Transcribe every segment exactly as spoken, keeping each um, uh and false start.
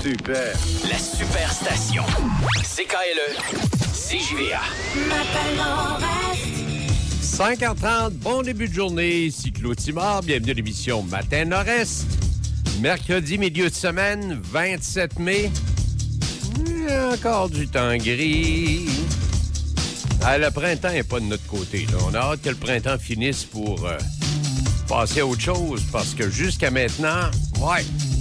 Super. La Superstation. C K L E, C J V A. cinq heures trente, bon début de journée. Ici Claude Simard, bienvenue à l'émission Matin Nord-Est. Mercredi, milieu de semaine, vingt-sept mai. Il y a encore du temps gris. Ah, le printemps n'est pas de notre côté. Là. On a hâte que le printemps finisse pour euh, passer à autre chose, parce que jusqu'à maintenant, ouais.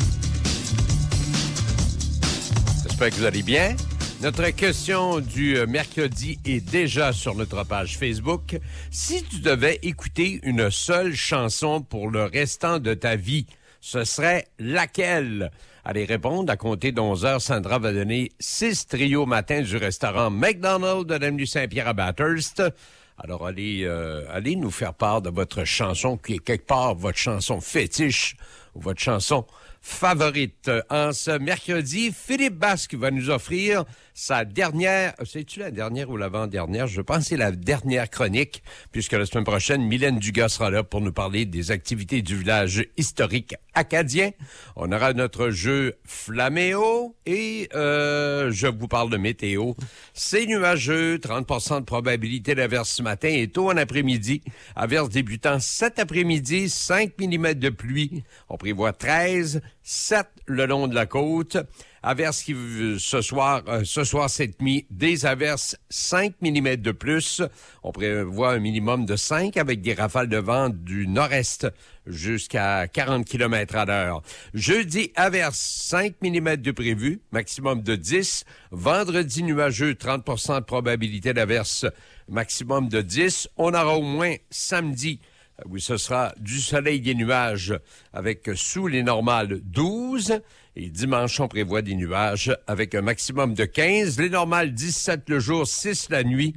J'espère que vous allez bien. Notre question du mercredi est déjà sur notre page Facebook. Si tu devais écouter une seule chanson pour le restant de ta vie, ce serait laquelle? Allez répondre à compter d'onze heures. Sandra va donner six trios matin du restaurant McDonald's de l'avenue Saint-Pierre à Bathurst. Alors, allez, euh, allez nous faire part de votre chanson qui est quelque part votre chanson fétiche ou votre chanson favorite. En ce mercredi, Philippe Basque va nous offrir sa dernière, c'est-tu la dernière ou l'avant-dernière? Je pense que c'est la dernière chronique, puisque la semaine prochaine, Mylène Dugas sera là pour nous parler des activités du village historique acadien. On aura notre jeu Flaméo et euh, je vous parle de météo. C'est nuageux, trente pour cent de probabilité d'averse ce matin et tôt en après-midi. Averse débutant cet après-midi, cinq millimètres de pluie. On prévoit treize, sept le long de la côte. Averses qui, ce soir, euh, ce soir, cette nuit, des averses, cinq millimètres de plus. On prévoit un minimum de cinq avec des rafales de vent du nord-est jusqu'à quarante kilomètres à l'heure. Jeudi, averses, cinq millimètres de prévu, maximum de dix. Vendredi, nuageux, trente pour cent de probabilité d'averse, maximum de dix. On aura au moins samedi, oui, ce sera du soleil, des nuages, avec sous les normales douze. Et dimanche, on prévoit des nuages avec un maximum de quinze. Les normales, dix-sept le jour, six la nuit.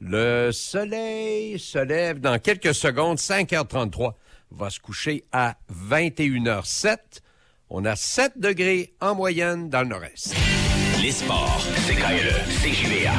Le soleil se lève dans quelques secondes, cinq heures trente-trois. Va se coucher à vingt et une heures sept. On a sept degrés en moyenne dans le nord-est. Les sports, C K L E, C J V A.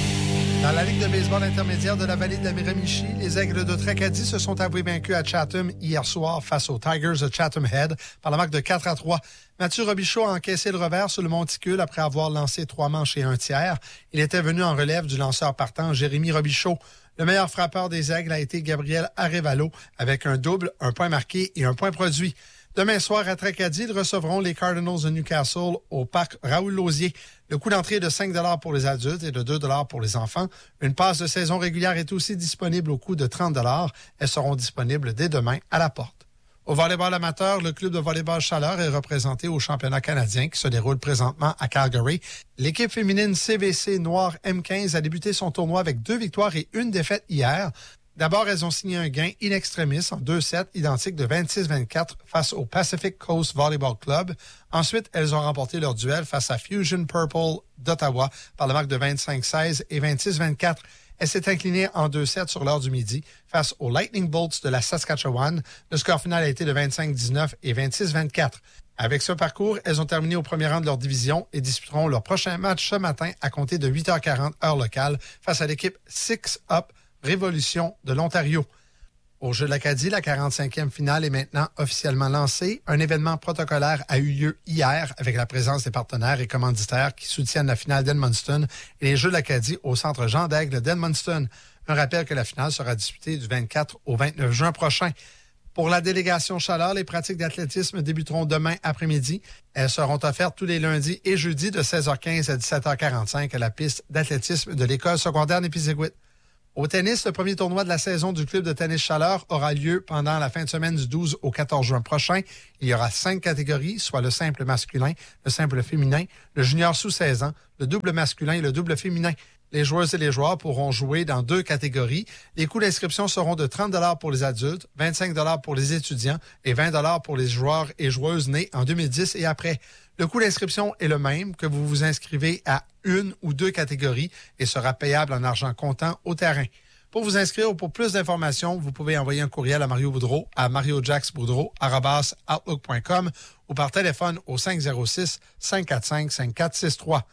Dans la Ligue de baseball intermédiaire de la vallée de la Miramichi, les Aigles de Tracadie se sont avoués vaincus à Chatham hier soir face aux Tigers de Chatham Head par la marque de quatre à trois. Mathieu Robichaud a encaissé le revers sur le monticule après avoir lancé trois manches et un tiers. Il était venu en relève du lanceur partant Jérémy Robichaud. Le meilleur frappeur des Aigles a été Gabriel Arevalo avec un double, un point marqué et un point produit. Demain soir, à Tracadie, ils recevront les Cardinals de Newcastle au parc Raoul-Lausier. Le coût d'entrée est de cinq dollars pour les adultes et de deux dollars pour les enfants. Une passe de saison régulière est aussi disponible au coût de trente dollars. Elles seront disponibles dès demain à la porte. Au volleyball amateur, le club de volleyball Chaleur est représenté au championnat canadien qui se déroule présentement à Calgary. L'équipe féminine C V C Noir M quinze a débuté son tournoi avec deux victoires et une défaite hier. D'abord, elles ont signé un gain in extremis en deux sets identiques de vingt-six vingt-quatre face au Pacific Coast Volleyball Club. Ensuite, elles ont remporté leur duel face à Fusion Purple d'Ottawa par la marque de vingt-cinq seize et vingt-six vingt-quatre. Elle s'est inclinée en deux sets sur l'heure du midi face aux Lightning Bolts de la Saskatchewan. Le score final a été de vingt-cinq dix-neuf et vingt-six vingt-quatre. Avec ce parcours, elles ont terminé au premier rang de leur division et disputeront leur prochain match ce matin à compter de huit heures quarante heure locale face à l'équipe Six Up Révolution de l'Ontario. Au Jeu de l'Acadie, la quarante-cinquième finale est maintenant officiellement lancée. Un événement protocolaire a eu lieu hier avec la présence des partenaires et commanditaires qui soutiennent la finale d'Edmundston et les Jeux de l'Acadie au Centre Jean d'Aigle d'Edmundston. Un rappel que la finale sera disputée du vingt-quatre au vingt-neuf juin prochain. Pour la délégation Chaleur, les pratiques d'athlétisme débuteront demain après-midi. Elles seront offertes tous les lundis et jeudis de seize heures quinze à dix-sept heures quarante-cinq à la piste d'athlétisme de l'école secondaire Népisiguit. Au tennis, le premier tournoi de la saison du club de tennis Chaleur aura lieu pendant la fin de semaine du douze au quatorze juin prochain. Il y aura cinq catégories, soit le simple masculin, le simple féminin, le junior sous seize ans, le double masculin et le double féminin. Les joueuses et les joueurs pourront jouer dans deux catégories. Les coûts d'inscription seront de trente dollars pour les adultes, vingt-cinq dollars pour les étudiants et vingt dollars pour les joueurs et joueuses nés en deux mille dix et après. Le coût d'inscription est le même que vous vous inscrivez à une ou deux catégories et sera payable en argent comptant au terrain. Pour vous inscrire ou pour plus d'informations, vous pouvez envoyer un courriel à Mario Boudreau à mariojacksboudreau arobase outlook point com ou par téléphone au cinq zéro six, cinq quatre cinq, cinq quatre six trois.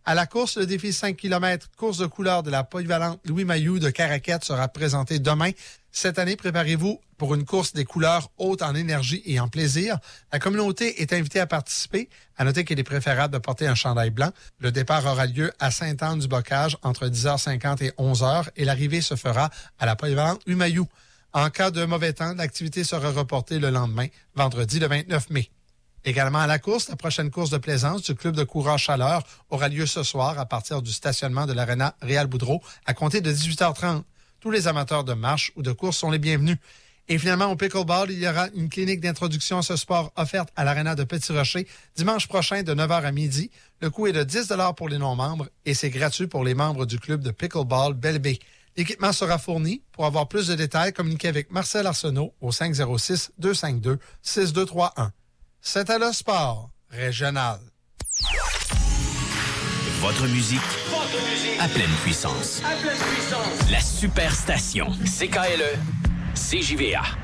À la course, le défi cinq kilomètres course de couleur de la polyvalente Louis Mailloux de Caraquette sera présenté demain. Cette année, préparez-vous pour une course des couleurs hautes en énergie et en plaisir. La communauté est invitée à participer. À noter qu'il est préférable de porter un chandail blanc. Le départ aura lieu à Sainte-Anne-du-Bocage entre dix heures cinquante et onze heures et l'arrivée se fera à la polyvalente Louis Mailloux. En cas de mauvais temps, l'activité sera reportée le lendemain, vendredi le vingt-neuf mai. Également à la course, la prochaine course de plaisance du Club de coureur Chaleur aura lieu ce soir à partir du stationnement de l'Arena Réal Boudreau à compter de dix-huit heures trente. Tous les amateurs de marche ou de course sont les bienvenus. Et finalement, au pickleball, il y aura une clinique d'introduction à ce sport offerte à l'Arena de Petit-Rocher dimanche prochain de neuf heures à midi. Le coût est de dix dollars pour les non-membres et c'est gratuit pour les membres du Club de pickleball Belle-Baie. L'équipement sera fourni. Pour avoir plus de détails, communiquez avec Marcel Arsenault au cinq zéro six, deux cinq deux, six deux trois un. C'était le sport régional. Votre musique, Votre musique à pleine puissance. À pleine puissance. La Superstation. C K L E, C J V A.